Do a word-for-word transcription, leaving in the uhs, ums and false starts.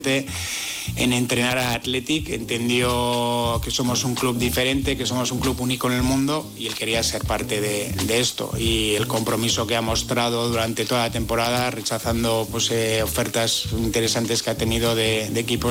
en entrenar a Athletic, entendió que somos un club diferente, que somos un club único en el mundo y él quería ser parte de, de esto, y el compromiso que ha mostrado durante toda la temporada, rechazando pues, eh, ofertas interesantes que ha tenido de, de equipos